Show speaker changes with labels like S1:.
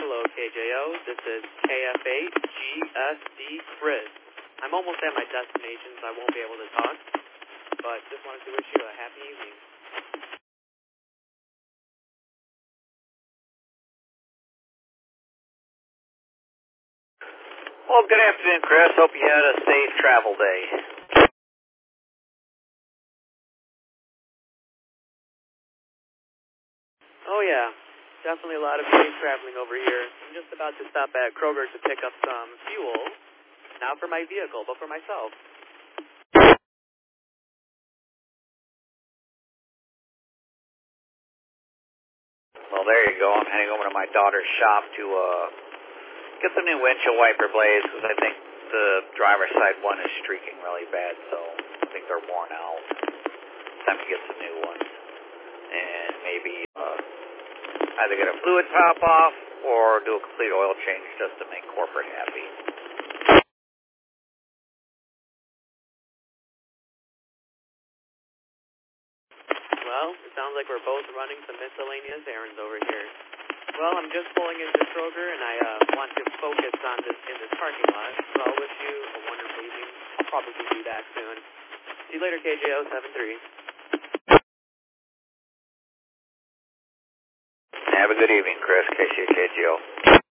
S1: Hello, KJO. This is KF8GSD Chris. I'm almost at my destination, so I won't be able to talk, but just wanted to wish you a happy evening.
S2: Well, good afternoon, Chris. Hope you had a safe travel day.
S1: Oh, yeah. Definitely a lot of safe traveling over here. I'm just about to stop at Kroger to pick up some fuel. Not for my vehicle, but for myself.
S2: Well, there you go. I'm heading over to my daughter's shop to get some new windshield wiper blades because I think the driver's side one is streaking really bad, so I think they're worn out. Time to get some new ones. And maybe either get a fluid top off or do a complete oil change just to make corporate happy.
S1: Well, it sounds like we're both running some miscellaneous errands over here. Well, I'm just pulling into Kroger, and I want to focus on this in this parking lot. So I'll wish you a wonderful evening. I'll probably be back soon. See you later, KJO73.
S2: Have a good evening, Chris. KCKGO.